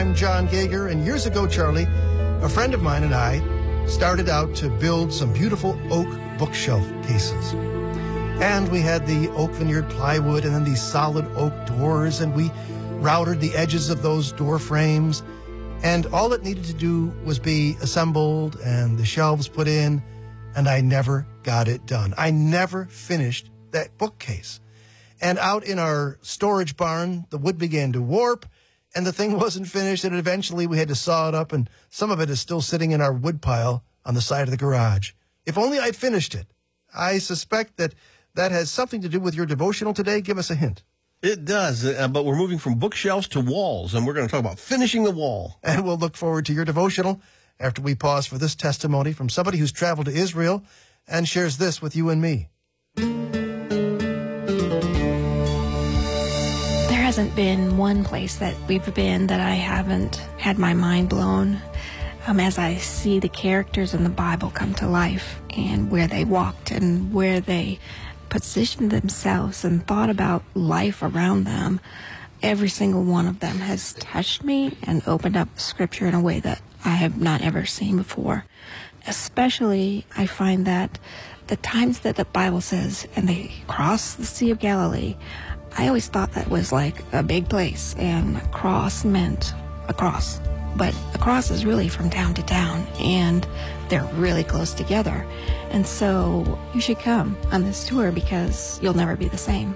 I'm John Gager, and years ago, Charlie, a friend of mine and I started out to build some beautiful oak bookshelf cases. And we had the oak veneered plywood and then these solid oak doors, and we routed the edges of those door frames. And all it needed to do was be assembled and the shelves put in, and I never got it done. I never finished that bookcase. And out in our storage barn, the wood began to warp, and the thing wasn't finished, and eventually we had to saw it up, and some of it is still sitting in our wood pile on the side of the garage. If only I'd finished it. I suspect that has something to do with your devotional today. Give us a hint. It does, but we're moving from bookshelves to walls, and we're going to talk about finishing the wall. And we'll look forward to your devotional after we pause for this testimony from somebody who's traveled to Israel and shares this with you and me. There hasn't been one place that we've been that I haven't had my mind blown as I see the characters in the Bible come to life and where they walked and where they positioned themselves and thought about life around them. Every single one of them has touched me and opened up Scripture in a way that I have not ever seen before. Especially, I find that the times that the Bible says, and they crossed the Sea of Galilee, I always thought that was like a big place, and a cross meant a cross. But a cross is really from town to town, and they're really close together. And so you should come on this tour because you'll never be the same.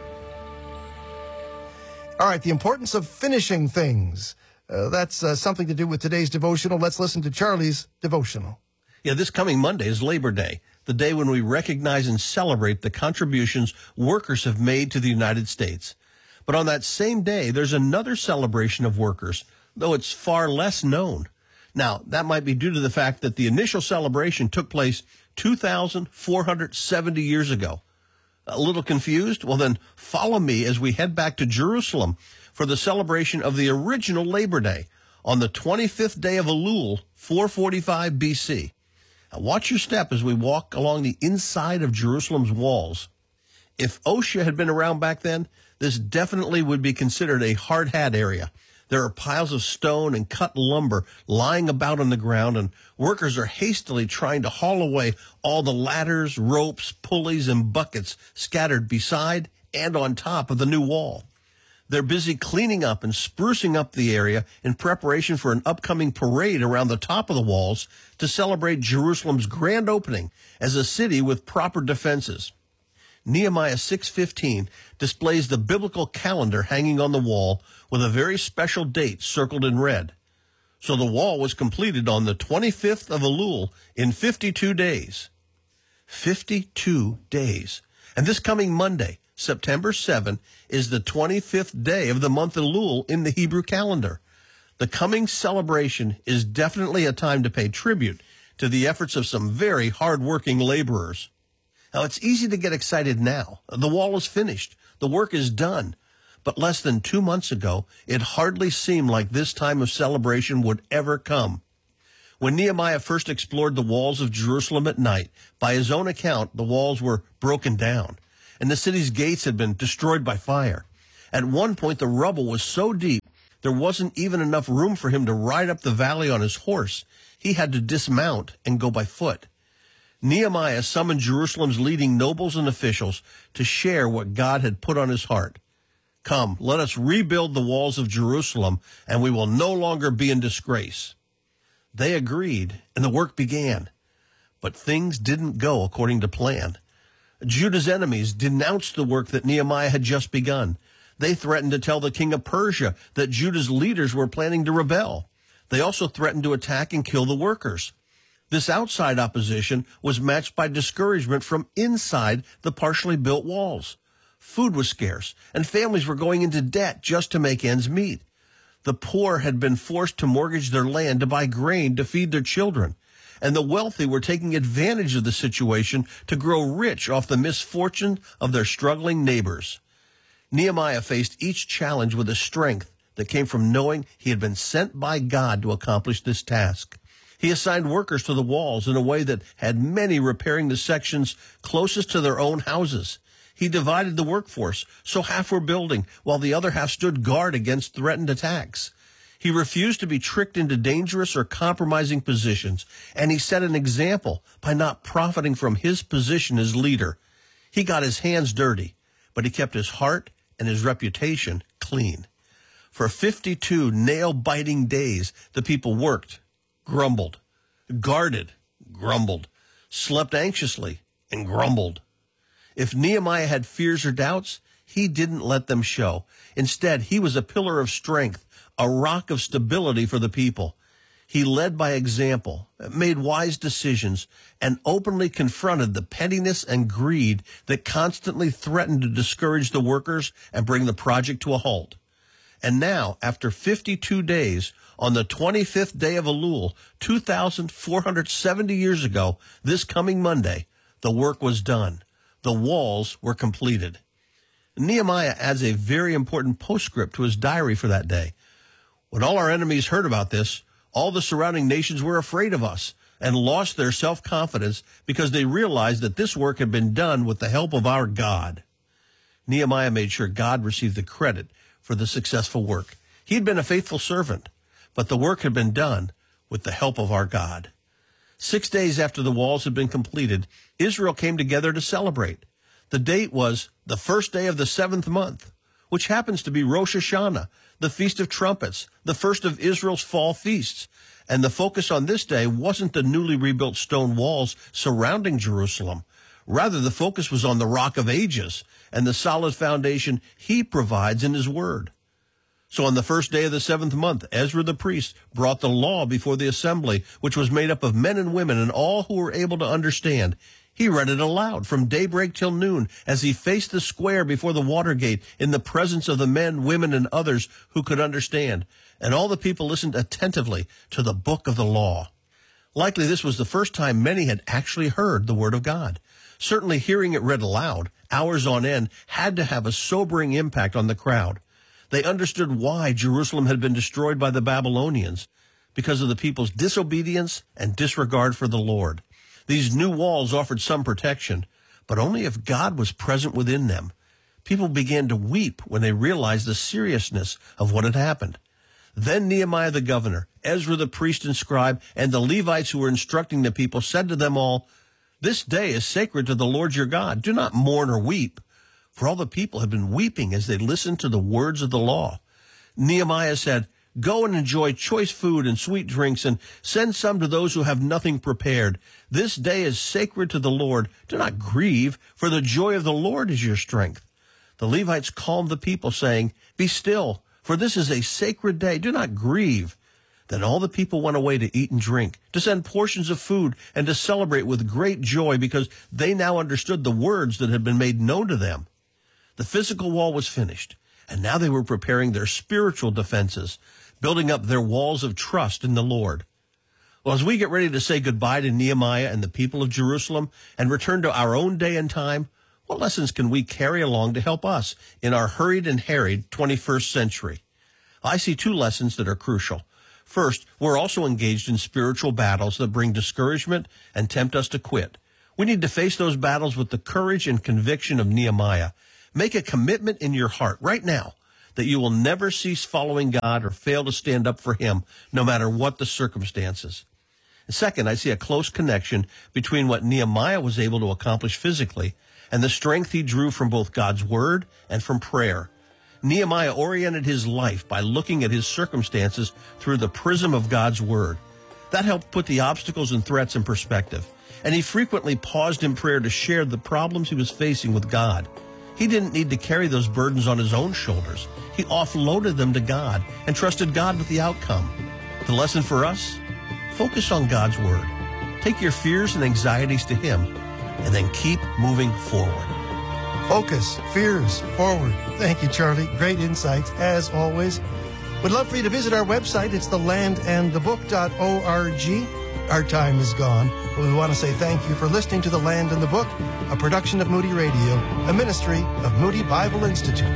All right, the importance of finishing things. That's something to do with today's devotional. Let's listen to Charlie's devotional. Yeah, this coming Monday is Labor Day, the day when we recognize and celebrate the contributions workers have made to the United States. But on that same day, there's another celebration of workers, though it's far less known. Now, that might be due to the fact that the initial celebration took place 2,470 years ago. A little confused? Well, then follow me as we head back to Jerusalem for the celebration of the original Labor Day on the 25th day of Elul, 445 BC. Now, watch your step as we walk along the inside of Jerusalem's walls. If OSHA had been around back then, this definitely would be considered a hard-hat area. There are piles of stone and cut lumber lying about on the ground, and workers are hastily trying to haul away all the ladders, ropes, pulleys, and buckets scattered beside and on top of the new wall. They're busy cleaning up and sprucing up the area in preparation for an upcoming parade around the top of the walls to celebrate Jerusalem's grand opening as a city with proper defenses. Nehemiah 6:15 displays the biblical calendar hanging on the wall with a very special date circled in red. So the wall was completed on the 25th of Elul in 52 days. 52 days. And this coming Monday, September 7, is the 25th day of the month Elul in the Hebrew calendar. The coming celebration is definitely a time to pay tribute to the efforts of some very hard-working laborers. Now, it's easy to get excited now. The wall is finished. The work is done. But less than 2 months ago, it hardly seemed like this time of celebration would ever come. When Nehemiah first explored the walls of Jerusalem at night, by his own account, the walls were broken down, and the city's gates had been destroyed by fire. At one point, the rubble was so deep, there wasn't even enough room for him to ride up the valley on his horse. He had to dismount and go by foot. Nehemiah summoned Jerusalem's leading nobles and officials to share what God had put on his heart. Come, let us rebuild the walls of Jerusalem, and we will no longer be in disgrace. They agreed, and the work began. But things didn't go according to plan. Judah's enemies denounced the work that Nehemiah had just begun. They threatened to tell the king of Persia that Judah's leaders were planning to rebel. They also threatened to attack and kill the workers. This outside opposition was matched by discouragement from inside the partially built walls. Food was scarce, and families were going into debt just to make ends meet. The poor had been forced to mortgage their land to buy grain to feed their children, and the wealthy were taking advantage of the situation to grow rich off the misfortune of their struggling neighbors. Nehemiah faced each challenge with a strength that came from knowing he had been sent by God to accomplish this task. He assigned workers to the walls in a way that had many repairing the sections closest to their own houses. He divided the workforce, so half were building, while the other half stood guard against threatened attacks. He refused to be tricked into dangerous or compromising positions, and he set an example by not profiting from his position as leader. He got his hands dirty, but he kept his heart and his reputation clean. For 52 nail-biting days, the people worked, grumbled, guarded, grumbled, slept anxiously, and grumbled. If Nehemiah had fears or doubts, he didn't let them show. Instead, he was a pillar of strength, a rock of stability for the people. He led by example, made wise decisions, and openly confronted the pettiness and greed that constantly threatened to discourage the workers and bring the project to a halt. And now, after 52 days, on the 25th day of Elul, 2,470 years ago, this coming Monday, the work was done. The walls were completed. Nehemiah adds a very important postscript to his diary for that day. When all our enemies heard about this, all the surrounding nations were afraid of us and lost their self-confidence because they realized that this work had been done with the help of our God. Nehemiah made sure God received the credit for the successful work. He had been a faithful servant, but the work had been done with the help of our God. 6 days after the walls had been completed, Israel came together to celebrate. The date was the first day of the 7th month, which happens to be Rosh Hashanah, the Feast of Trumpets, the first of Israel's fall feasts. And the focus on this day wasn't the newly rebuilt stone walls surrounding Jerusalem. Rather, the focus was on the Rock of Ages and the solid foundation he provides in his word. So on the first day of the 7th month, Ezra the priest brought the law before the assembly, which was made up of men and women and all who were able to understand. He read it aloud from daybreak till noon as he faced the square before the water gate in the presence of the men, women, and others who could understand. And all the people listened attentively to the book of the law. Likely this was the first time many had actually heard the word of God. Certainly hearing it read aloud, hours on end, had to have a sobering impact on the crowd. They understood why Jerusalem had been destroyed by the Babylonians, because of the people's disobedience and disregard for the Lord. These new walls offered some protection, but only if God was present within them. People began to weep when they realized the seriousness of what had happened. Then Nehemiah the governor, Ezra the priest and scribe, and the Levites who were instructing the people said to them all, "This day is sacred to the Lord your God. Do not mourn or weep." For all the people had been weeping as they listened to the words of the law. Nehemiah said, "Go and enjoy choice food and sweet drinks, and send some to those who have nothing prepared. This day is sacred to the Lord. Do not grieve, for the joy of the Lord is your strength." The Levites calmed the people, saying, "Be still, for this is a sacred day. Do not grieve." Then all the people went away to eat and drink, to send portions of food, and to celebrate with great joy, because they now understood the words that had been made known to them. The physical wall was finished, and now they were preparing their spiritual defenses, building up their walls of trust in the Lord. Well, as we get ready to say goodbye to Nehemiah and the people of Jerusalem and return to our own day and time, what lessons can we carry along to help us in our hurried and harried 21st century? I see 2 lessons that are crucial. First, we're also engaged in spiritual battles that bring discouragement and tempt us to quit. We need to face those battles with the courage and conviction of Nehemiah. Make a commitment in your heart right now that you will never cease following God or fail to stand up for him, no matter what the circumstances. And second, I see a close connection between what Nehemiah was able to accomplish physically and the strength he drew from both God's word and from prayer. Nehemiah oriented his life by looking at his circumstances through the prism of God's word. That helped put the obstacles and threats in perspective, and he frequently paused in prayer to share the problems he was facing with God. He didn't need to carry those burdens on his own shoulders. He offloaded them to God and trusted God with the outcome. The lesson for us? Focus on God's word. Take your fears and anxieties to him, and then keep moving forward. Focus, fears, forward. Thank you, Charlie. Great insights, as always. We'd love for you to visit our website. It's thelandandthebook.org. Our time is gone, but we want to say thank you for listening to The Land and the Book, a production of Moody Radio, a ministry of Moody Bible Institute.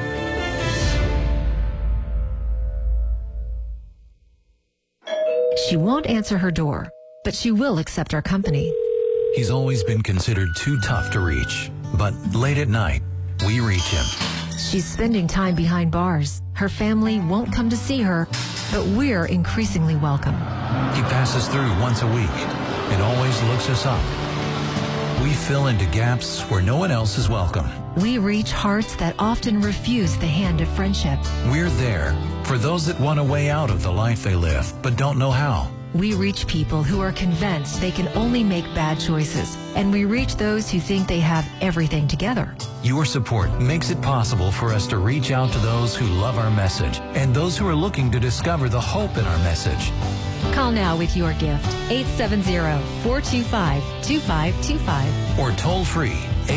She won't answer her door, but she will accept our company. He's always been considered too tough to reach, but late at night, we reach him. She's spending time behind bars. Her family won't come to see her, but we're increasingly welcome. He passes through once a week and always looks us up. We fill into gaps where no one else is welcome. We reach hearts that often refuse the hand of friendship. We're there for those that want a way out of the life they live but don't know how. We reach people who are convinced they can only make bad choices, and we reach those who think they have everything together. Your support makes it possible for us to reach out to those who love our message and those who are looking to discover the hope in our message. Call now with your gift, 870-425-2525. Or toll free,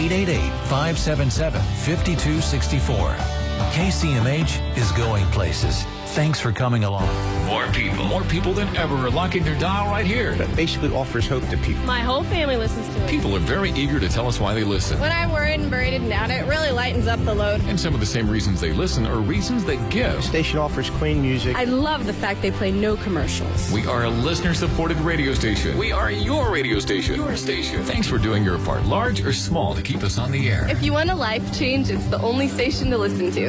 888-577-5264. KCMH is going places. Thanks for coming along. More people than ever are locking their dial right here. That basically offers hope to people. My whole family listens to it. People are very eager to tell us why they listen. When I'm worried and buried and down, it really lightens up the load. And some of the same reasons they listen are reasons they give. The station offers clean music. I love the fact they play no commercials. We are a listener-supported radio station. We are your radio station. Your station. Thanks for doing your part, large or small, to keep us on the air. If you want a life change, it's the only station to listen to.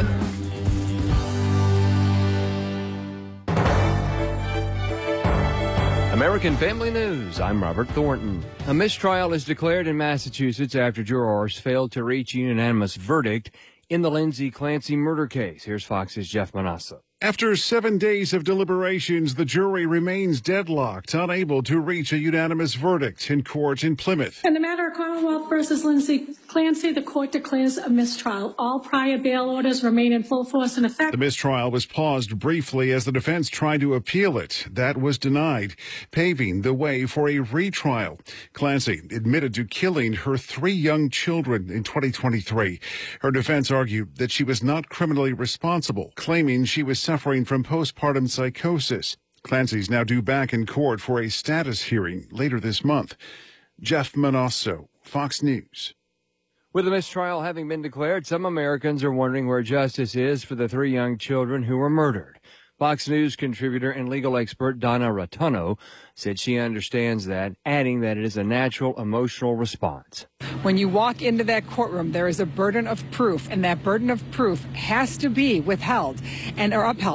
American Family News, I'm Robert Thornton. A mistrial is declared in Massachusetts after jurors failed to reach a unanimous verdict in the Lindsay Clancy murder case. Here's Fox's Jeff Manasseh. After 7 days of deliberations, the jury remains deadlocked, unable to reach a unanimous verdict in court in Plymouth. In the matter of Commonwealth versus Lindsay Clancy, the court declares a mistrial. All prior bail orders remain in full force and effect. The mistrial was paused briefly as the defense tried to appeal it. That was denied, paving the way for a retrial. Clancy admitted to killing her 3 young children in 2023. Her defense argued that she was not criminally responsible, claiming she was suffering from postpartum psychosis. Clancy's now due back in court for a status hearing later this month. Jeff Manasso, Fox News. With the mistrial having been declared, some Americans are wondering where justice is for the 3 young children who were murdered. Fox News contributor and legal expert Donna Rotuno said she understands that, adding that it is a natural emotional response. When you walk into that courtroom, there is a burden of proof, and that burden of proof has to be upheld. And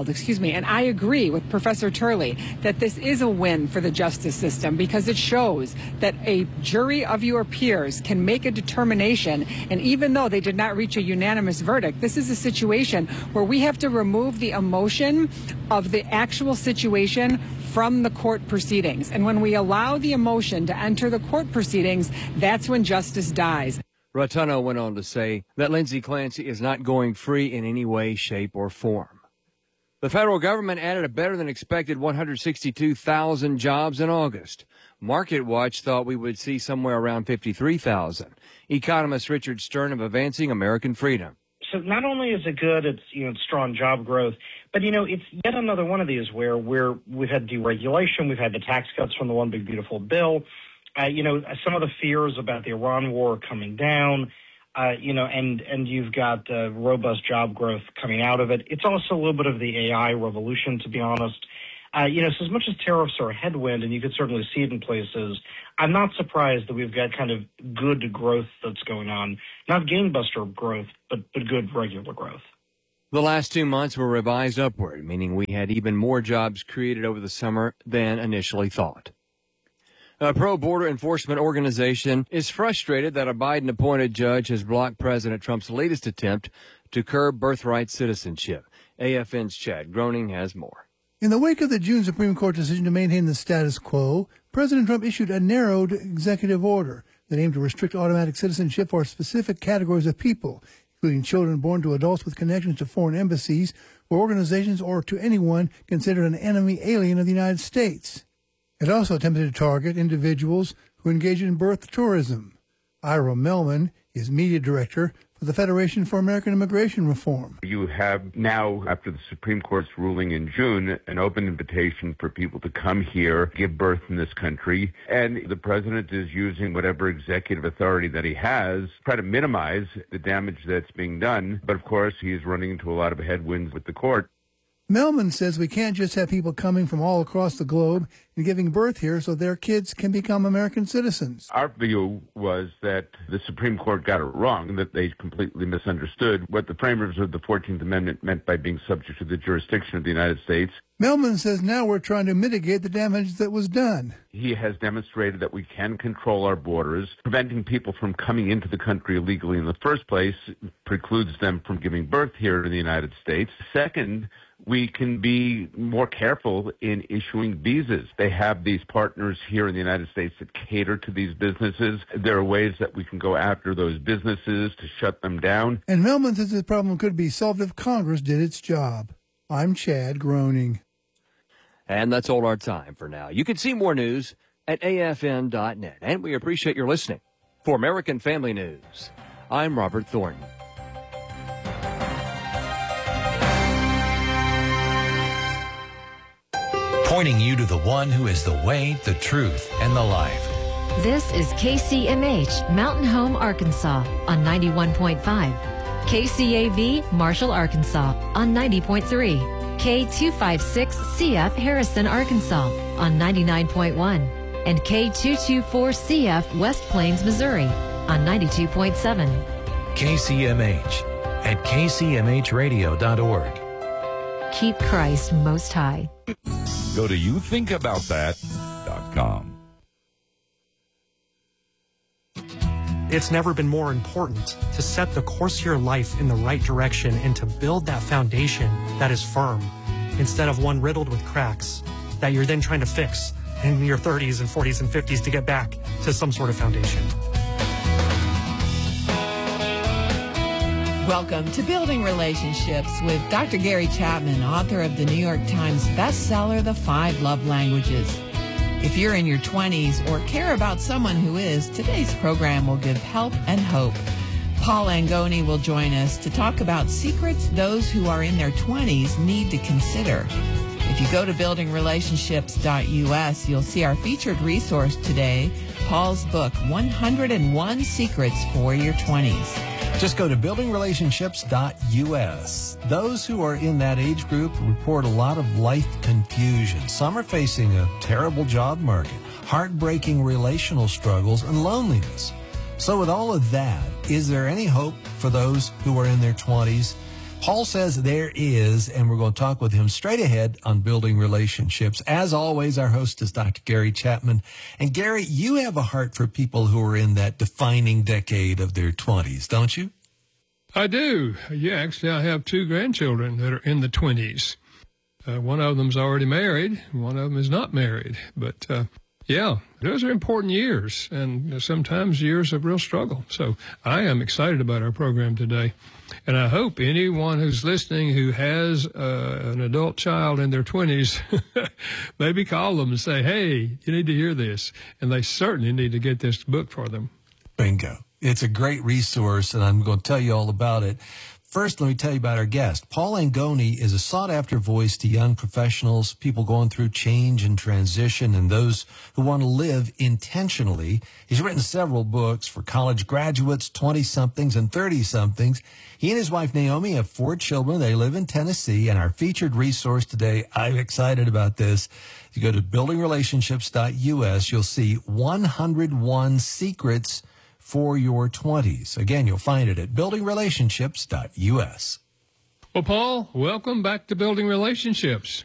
I agree with Professor Turley that this is a win for the justice system because it shows that a jury of your peers can make a determination, and even though they did not reach a unanimous verdict, this is a situation where we have to remove the emotion of the actual situation from the court proceedings. And when we allow the emotion to enter the court proceedings, that's when justice dies. Rotuno went on to say that Lindsay Clancy is not going free in any way, shape, or form. The federal government added a better than expected 162,000 jobs in August. MarketWatch thought we would see somewhere around 53,000. Economist Richard Stern of Advancing American Freedom. So not only is it good, it's strong job growth, but it's yet another one of these where we've had deregulation, we've had the tax cuts from the One Big Beautiful Bill, some of the fears about the Iran war coming down, and you've got robust job growth coming out of it. It's also a little bit of the AI revolution, to be honest. So as much as tariffs are a headwind, and you could certainly see it in places, I'm not surprised that we've got kind of good growth that's going on. Not gangbuster growth, but good regular growth. The last 2 months were revised upward, meaning we had even more jobs created over the summer than initially thought. A pro-border enforcement organization is frustrated that a Biden-appointed judge has blocked President Trump's latest attempt to curb birthright citizenship. AFN's Chad Groening has more. In the wake of the June Supreme Court decision to maintain the status quo, President Trump issued a narrowed executive order that aimed to restrict automatic citizenship for specific categories of people, including children born to adults with connections to foreign embassies or organizations, or to anyone considered an enemy alien of the United States. It also attempted to target individuals who engage in birth tourism. Ira Melman is media director for the Federation for American Immigration Reform. You have now, after the Supreme Court's ruling in June, an open invitation for people to come here, give birth in this country, and the president is using whatever executive authority that he has to try to minimize the damage that's being done. But of course, he is running into a lot of headwinds with the court. Melman says we can't just have people coming from all across the globe and giving birth here so their kids can become American citizens. Our view was that the Supreme Court got it wrong, that they completely misunderstood what the framers of the 14th Amendment meant by being subject to the jurisdiction of the United States. Melman says now we're trying to mitigate the damage that was done. He has demonstrated that we can control our borders. Preventing people from coming into the country illegally in the first place precludes them from giving birth here in the United States. Second, we can be more careful in issuing visas. They have these partners here in the United States that cater to these businesses. There are ways that we can go after those businesses to shut them down. And Melman says this problem could be solved if Congress did its job. I'm Chad Groening. And that's all our time for now. You can see more news at afn.net. And we appreciate your listening. For American Family News, I'm Robert Thornton. Pointing you to the one who is the way, the truth, and the life. This is KCMH, Mountain Home, Arkansas on 91.5. KCAV, Marshall, Arkansas on 90.3. K256CF, Harrison, Arkansas on 99.1. And K224CF, West Plains, Missouri on 92.7. KCMH at kcmhradio.org. Keep Christ most high. Go to youthinkaboutthat.com. It's never been more important to set the course of your life in the right direction and to build that foundation that is firm instead of one riddled with cracks that you're then trying to fix in your 30s and 40s and 50s to get back to some sort of foundation. Welcome to Building Relationships with Dr. Gary Chapman, author of the New York Times bestseller, The 5 Love Languages. If you're in your 20s or care about someone who is, today's program will give help and hope. Paul Angoni will join us to talk about secrets those who are in their 20s need to consider. If you go to buildingrelationships.us, you'll see our featured resource today, Paul's book, 101 Secrets for Your 20s. Just go to buildingrelationships.us. Those who are in that age group report a lot of life confusion. Some are facing a terrible job market, heartbreaking relational struggles, and loneliness. So with all of that, is there any hope for those who are in their 20s? Paul says there is, and we're going to talk with him straight ahead on Building Relationships. As always, our host is Dr. Gary Chapman. And Gary, you have a heart for people who are in that defining decade of their 20s, don't you? I do. Yeah, actually, I have 2 grandchildren that are in the 20s. One of them's already married. One of them is not married. But, yeah, those are important years, and sometimes years of real struggle. So I am excited about our program today. And I hope anyone who's listening who has an adult child in their 20s, maybe call them and say, hey, you need to hear this. And they certainly need to get this book for them. Bingo. It's a great resource, and I'm going to tell you all about it. First, let me tell you about our guest. Paul Angoni is a sought-after voice to young professionals, people going through change and transition, and those who want to live intentionally. He's written several books for college graduates, 20-somethings, and 30-somethings. He and his wife, Naomi, have 4 children. They live in Tennessee, and our featured resource today, I'm excited about this. You go to buildingrelationships.us, you'll see 101 Secrets for Your 20s. Again, you'll find it at buildingrelationships.us. Well, Paul, welcome back to Building Relationships.